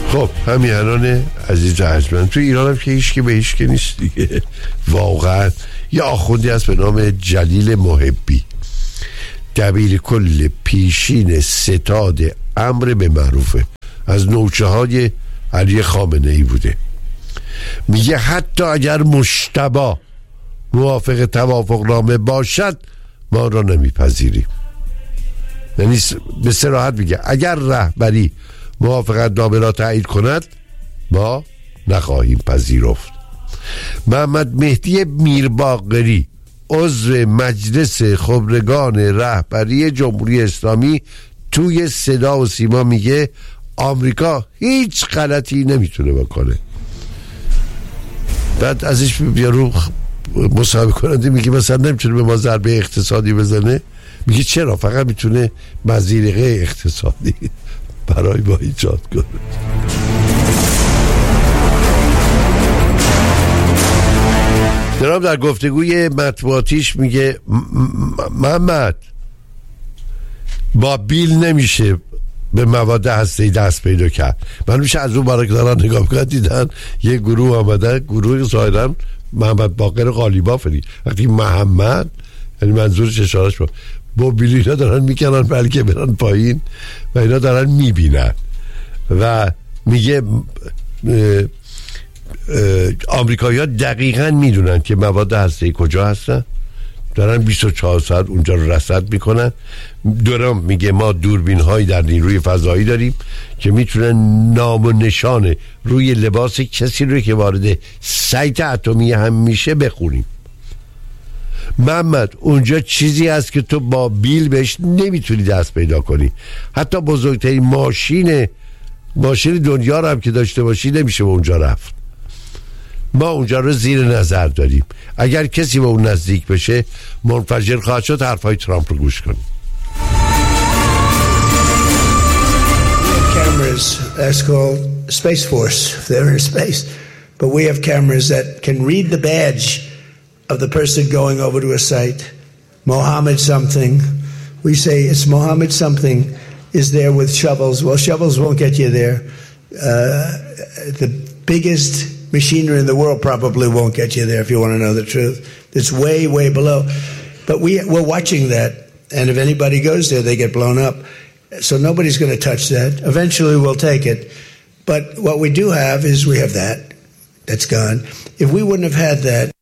خب همیهنان عزیز ارجمند، تو ایران هم که هیچکی به هیچکی نیست دیگه واقعا. یه آخوندی هست به نام جلیل محبی، دبیر کل پیشین ستاد امر به معروفه، از نوچه های علی خامنه ای بوده. میگه حتی اگر مجتبی موافق توافق نامه باشد ما را نمیپذیریم. یعنی به صراحت میگه اگر رهبری موافقت نامه را تایید کند ما نخواهیم پذیرفت. محمد مهدی میرباقری عضو مجلس خبرگان رهبری جمهوری اسلامی توی صدا و سیما میگه آمریکا هیچ غلطی نمیتونه بکنه. بعد ازش بیارو مصاحبه کننده میگه مثلا نمیتونه به ما ضربه اقتصادی بزنه، میگه چرا؟ فقط میتونه مزیرقه اقتصادی برای ما ایجاد کنه. جناب در گفتگوی مطبوعاتیش میگه محمد با بیل نمیشه به مواد هسته‌ای دست پیدا کرد. من میشه از اون برای که دارن نگاه میکنن دیدن یه گروه آمده، گروه ظاهرا محمد باقر قالیبافی. وقتی محمد یعنی منظورش اشارهش با بیل اینا دارن میکنن بلکه برن پایین و اینا دارن میبینن و میگه آمریکایی‌ها دقیقاً میدونن که مواد هسته‌ای کجا هستن، دارن 24 ساعت اونجا رو رصد میکنن. دورم میگه ما دوربین هایی در نیروی فضایی داریم که میتونن نام و نشان روی لباس کسی رو که وارد سایت اتمی هم میشه بخونیم. محمد اونجا چیزی هست که تو با بیل بهش نمیتونی دست پیدا کنی. حتی بزرگترین ماشین دنیا رو هم که داشته باشی نمیشه به اونجا رفت. ما اونجا رو زیر نظر داریم. اگر کسی به اون نزدیک بشه منفجر خواهد شد. حرفای ترامپ رو گوش کنیم. Cameras, that's called Space Force. They're in space. But we have cameras that can read the badge of the person going over to a site. Mohammed something. We say it's Mohammed something is there with shovels. Well, shovels won't get you there. The biggest machinery in the world probably won't get you there if you want to know the truth. It's way, way below. But we're watching that. And if anybody goes there, they get blown up. So nobody's going to touch that. Eventually we'll take it. But what we do have is we have that. That's gone. If we wouldn't have had that,